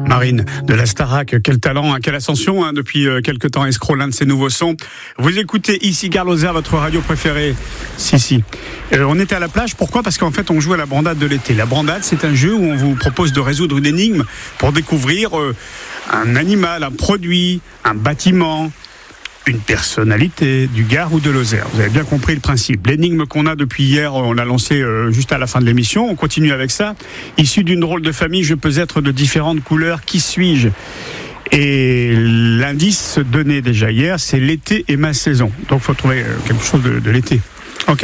Marine de la Starac, quel talent, quelle ascension depuis quelques temps, escroc, l'un de ses nouveaux sons. Vous écoutez ici Gare Lozère, votre radio préférée. Si. On était à la plage, pourquoi ? Parce qu'en fait on joue à la brandade de l'été. La brandade, c'est un jeu où on vous propose de résoudre une énigme pour découvrir un animal, un produit, un bâtiment, une personnalité du Gard ou de Lozère. Vous avez bien compris le principe. L'énigme qu'on a depuis hier, on l'a lancée juste à la fin de l'émission. On continue avec ça. Issu d'une drôle de famille, je peux être de différentes couleurs. Qui suis-je ? Et l'indice donné déjà hier, c'est l'été et ma saison. Donc il faut trouver quelque chose de l'été. Ok.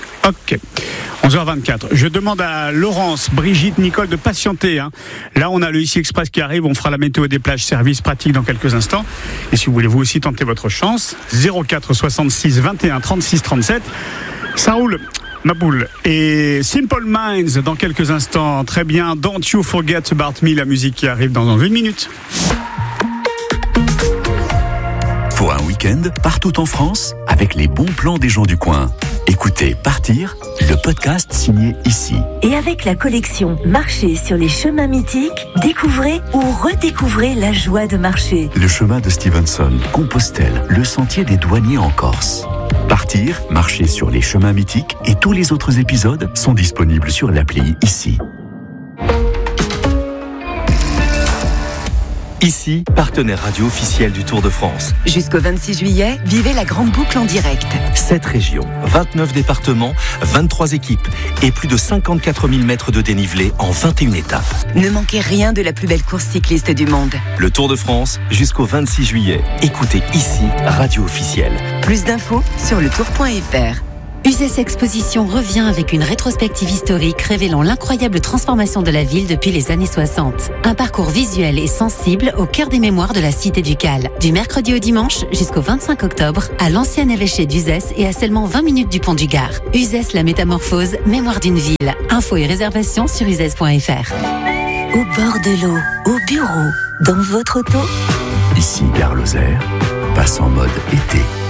11h24. Je demande à Laurence, Brigitte, Nicole de patienter. Là, on a le ICI Express qui arrive. On fera la météo des plages, service pratique dans quelques instants. Et si vous voulez vous aussi tenter votre chance, 04 66 21 36 37. Ça roule, ma boule. Et Simple Minds dans quelques instants. Très bien. Don't You Forget About Me, la musique qui arrive dans une minute. Pour un week-end, partout en France, avec les bons plans des gens du coin. Écoutez Partir, le podcast signé ici. Et avec la collection Marcher sur les chemins mythiques, découvrez ou redécouvrez la joie de marcher. Le chemin de Stevenson, Compostelle, le sentier des douaniers en Corse. Partir, marcher sur les chemins mythiques et tous les autres épisodes sont disponibles sur l'appli ici. Ici, partenaire radio officiel du Tour de France. Jusqu'au 26 juillet, vivez la grande boucle en direct. 7 régions, 29 départements, 23 équipes et plus de 54 000 mètres de dénivelé en 21 étapes. Ne manquez rien de la plus belle course cycliste du monde. Le Tour de France, jusqu'au 26 juillet. Écoutez ici, radio officielle. Plus d'infos sur letour.fr. UZES Exposition revient avec une rétrospective historique révélant l'incroyable transformation de la ville depuis les années 60. Un parcours visuel et sensible au cœur des mémoires de la cité du Cal. Du mercredi au dimanche jusqu'au 25 octobre à l'ancien évêché d'Uzès et à seulement 20 minutes du pont du Gard. UZES la métamorphose, mémoire d'une ville. Infos et réservations sur uzes.fr. Au bord de l'eau, au bureau, dans votre auto. Ici, Gare Lozère, passe en mode été.